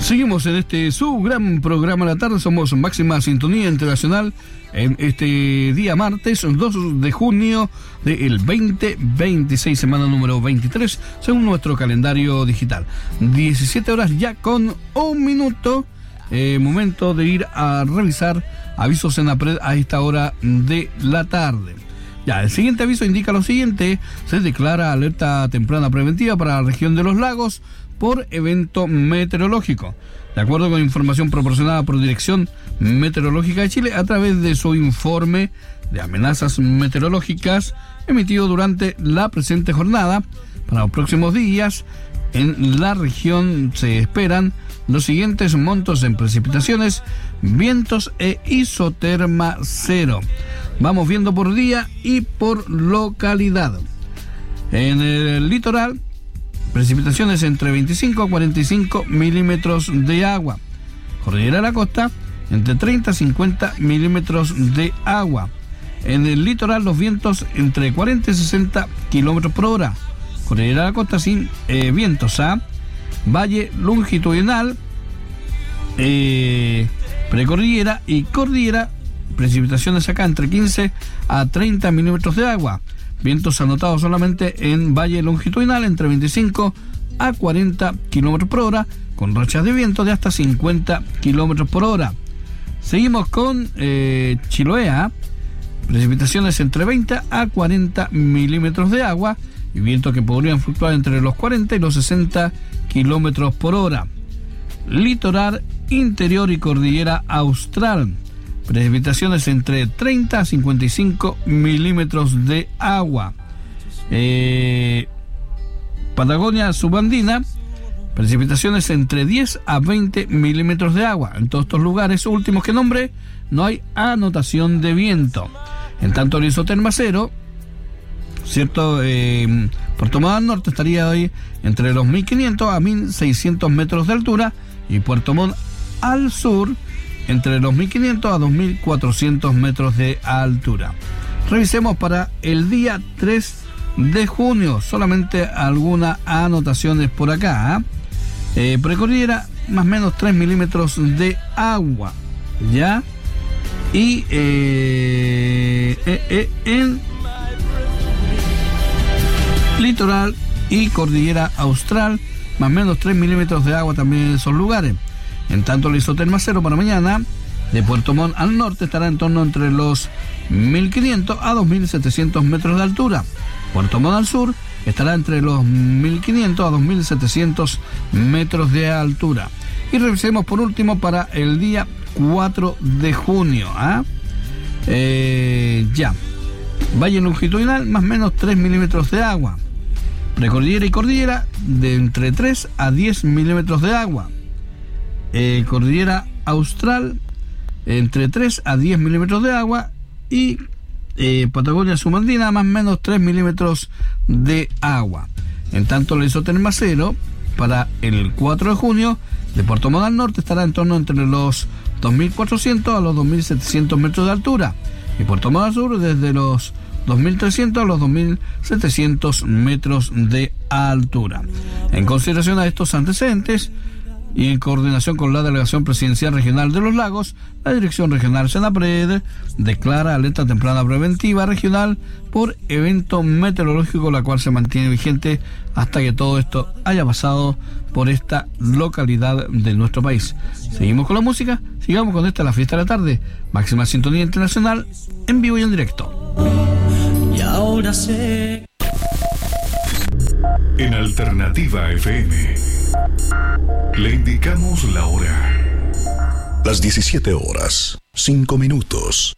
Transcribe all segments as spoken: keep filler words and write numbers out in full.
Seguimos en este su gran programa de la tarde. Somos Máxima Sintonía Internacional en este día martes dos de junio del veinte veintiséis, semana número veintitrés, según nuestro calendario digital. diecisiete horas ya con un minuto. Eh, momento de ir a revisar avisos en APRED a esta hora de la tarde. Ya, el siguiente aviso indica lo siguiente: se declara alerta temprana preventiva para la región de los lagos por evento meteorológico. De acuerdo con información proporcionada por Dirección Meteorológica de Chile a través de su informe de amenazas meteorológicas emitido durante la presente jornada, para los próximos días en la región se esperan los siguientes montos en precipitaciones, vientos e isoterma cero. Vamos viendo por día y por localidad. En el litoral, precipitaciones entre veinticinco a cuarenta y cinco milímetros de agua. Cordillera de la Costa, entre treinta a cincuenta milímetros de agua. En el litoral, los vientos entre cuarenta y sesenta kilómetros por hora. Cordillera de la Costa sin eh, vientos. ¿ah? Valle longitudinal, eh, precordillera y cordillera, precipitaciones acá entre quince a treinta milímetros de agua. Vientos anotados solamente en valle longitudinal entre veinticinco a cuarenta kilómetros por hora, con rachas de viento de hasta cincuenta kilómetros por hora. Seguimos con eh, Chiloé, precipitaciones entre veinte a cuarenta milímetros de agua y vientos que podrían fluctuar entre los cuarenta y los sesenta kilómetros por hora. Litoral, interior y cordillera austral, precipitaciones entre treinta a cincuenta y cinco milímetros de agua. Eh, Patagonia subandina, precipitaciones entre diez a veinte milímetros de agua. En todos estos lugares últimos que nombré no hay anotación de viento. En tanto, el isoterma cero, ¿cierto? Eh, Puerto Montt al norte estaría hoy entre los mil quinientos a mil seiscientos metros de altura, y Puerto Montt al sur entre los mil quinientos a dos mil cuatrocientos metros de altura. Revisemos para el día tres de junio, solamente algunas anotaciones por acá. ¿eh? Eh, precordillera, más o menos tres milímetros de agua, ¿ya? Y eh, eh, eh, en litoral y cordillera austral, más o menos tres milímetros de agua también en esos lugares. En tanto, el isoterma cero para mañana de Puerto Montt al norte estará en torno entre los mil quinientos a dos mil setecientos metros de altura. Puerto Montt al sur estará entre los mil quinientos a dos mil setecientos metros de altura. Y revisemos por último para el día cuatro de junio. ¿ah? Eh, ya. Valle longitudinal, más o menos tres milímetros de agua. Precordillera y cordillera, de entre tres a diez milímetros de agua. Eh, cordillera austral, entre tres a diez milímetros de agua, y eh, Patagonia subandina, más o menos tres milímetros de agua. En tanto, el isoterma cero para el cuatro de junio de Puerto Montt al norte estará en torno entre los dos mil cuatrocientos a los dos mil setecientos metros de altura, y Puerto Montt al sur desde los dos mil trescientos a los dos mil setecientos metros de altura. En consideración a estos antecedentes, y en coordinación con la Delegación Presidencial Regional de los Lagos, la Dirección Regional SENAPRED declara alerta temprana preventiva regional por evento meteorológico, la cual se mantiene vigente hasta que todo esto haya pasado por esta localidad de nuestro país. Seguimos con la música, sigamos con esta, la fiesta de la tarde. Máxima Sintonía Internacional, en vivo y en directo. Y ahora sé. En Alternativa F M le indicamos la hora. Las diecisiete horas, cinco minutos.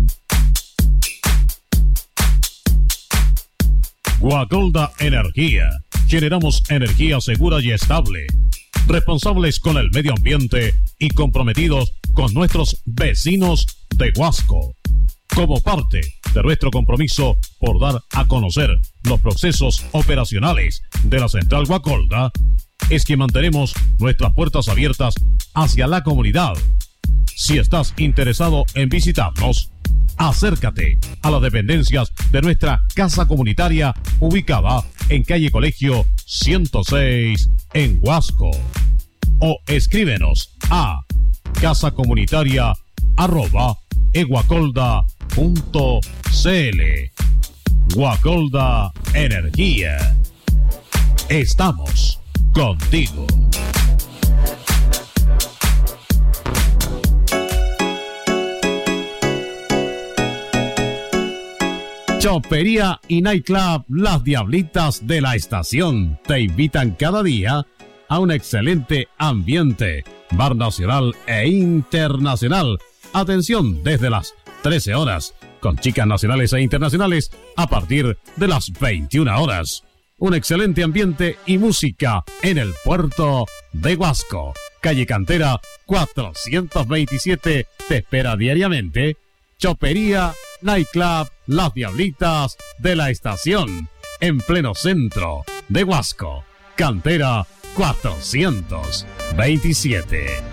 Guacolda Energía. Generamos energía segura y estable, responsables con el medio ambiente y comprometidos con nuestros vecinos de Huasco. Como parte de nuestro compromiso por dar a conocer los procesos operacionales de la Central Guacolda, es que mantenemos nuestras puertas abiertas hacia la comunidad. Si estás interesado en visitarnos, acércate a las dependencias de nuestra casa comunitaria ubicada en calle Colegio ciento seis en Huasco. o escríbenos a casa comunitaria arroba eguacolda punto cl. Guacolda Energía. Estamos contigo. Chopería y Nightclub Las Diablitas de la Estación te invitan cada día a un excelente ambiente, bar nacional e internacional. Atención desde las trece horas, con chicas nacionales e internacionales a partir de las veintiuna horas. Un excelente ambiente y música en el puerto de Huasco. Calle Cantera cuatrocientos veintisiete te espera diariamente. Chopería Nightclub Las Diablitas de la Estación, en pleno centro de Huasco. Cantera cuatrocientos veintisiete.